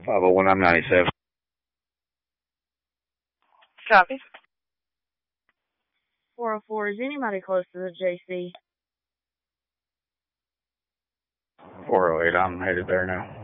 501, I'm 97. Copy. 404, is anybody close to the JC? 408, I'm headed there now.